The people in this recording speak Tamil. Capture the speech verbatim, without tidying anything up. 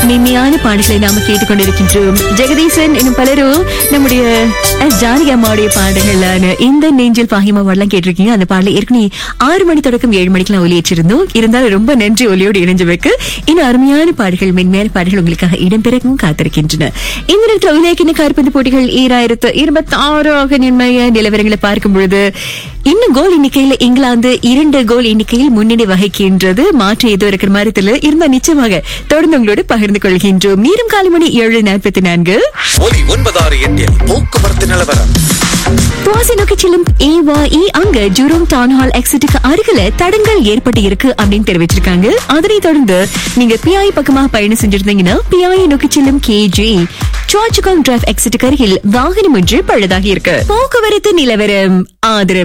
மென்மையான பாடல்களை நாம கேட்டுக்கொண்டிருக்கின்றோம். ஜெகதீசன் இன்னும் பலரும் நம்முடைய எஸ் ஜானகி அம்மாவுடைய பாடல்களான இந்த நெஞ்சில் பாகிமா வரலாம் கேட்டிருக்கீங்க. அந்த பாடலை ஏற்கனவே ஆறு மணி தொடக்கம் ஏழு மணிக்கெல்லாம் ஒலியேற்றிருந்தோம். இருந்தாலும் ரொம்ப நன்றி ஒலியோடு இணைஞ்சவைக்கு. இன்னும் அருமையான பாடல்கள், மென்மையான பாடல்கள் உங்களுக்காக இடம்பெறவும் காத்திருக்கின்றன. இந்த நேரத்தில் உலகின கால்பந்து போட்டிகள் ஈராயிரத்து இருபத்தி ஆறாக நிர்ணய நிலவரங்களை பார்க்கும் பொழுது இன்னும் கோல் எண்ணிக்கையில் இங்கிலாந்து இரண்டு கோல் எண்ணிக்கையில் முன்னணி வகிக்கின்றது. மாற்று ஏதோ இருக்கிற மாதிரி இருந்தா நிச்சயமாக தொடர்ந்து உங்களோடு பகிர்ந்து கொள்கின்றோம். நேரம் காலை மணி ஏழு நாற்பத்தி நான்கு. ஒன்பதாறு எட்டில் போக்குவரத்து நிலவரம். துவாசி நோக்கி செல்லும் ஏவாஇ அங்க ஜூரோம் டவுன் ஹால் எக்ஸிட்டுக்கு அருகில தடங்கள் ஏற்பட்டு இருக்கு அப்படின்னு தெரிவிச்சிருக்காங்க. அதனை தொடர்ந்து நீங்க பிஐ பக்கமாக பயணம் செஞ்சிருந்தீங்கன்னா பிஐ நோக்கி செல்லும் கேஜி சார்ஜ் டிரைவ் எக்ஸிட்டுக்கு அருகில் வாகனம் ஒன்று பழுதாகி இருக்கு. போக்குவரத்து நிலவரம் ஆதரவு